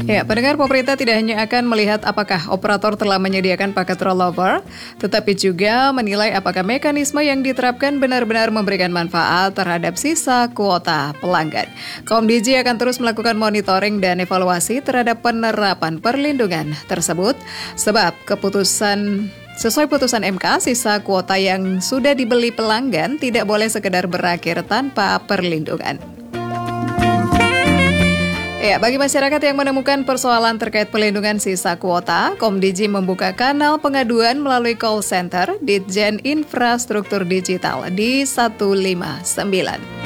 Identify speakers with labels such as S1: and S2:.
S1: Ya, pendengar, pemerintah tidak hanya akan melihat apakah operator telah menyediakan paket rollover, tetapi juga menilai apakah mekanisme yang diterapkan benar-benar memberikan manfaat terhadap sisa kuota pelanggan. Komdiji akan terus melakukan monitoring dan evaluasi terhadap penerapan perlindungan tersebut, sebab sesuai putusan MK, sisa kuota yang sudah dibeli pelanggan tidak boleh sekedar berakhir tanpa perlindungan. Ya, bagi masyarakat yang menemukan persoalan terkait pelindungan sisa kuota, Komdiji membuka kanal pengaduan melalui call center Ditjen Infrastruktur Digital di 159.